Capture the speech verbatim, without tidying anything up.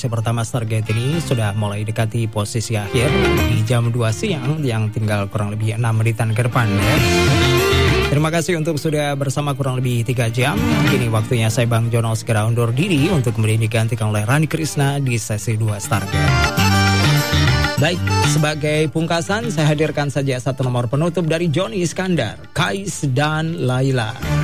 sesi pertama Stargate ini sudah mulai dekati posisi akhir di jam dua siang yang tinggal kurang lebih enam menitan ke depan ya. Terima kasih untuk sudah bersama kurang lebih tiga jam. Kini waktunya saya Bang Jono segera undur diri untuk kemudian digantikan oleh Rani Krisna di sesi dua Stargate. Baik, sebagai pungkasan saya hadirkan saja satu nomor penutup dari Joni Iskandar, Kais dan Laila.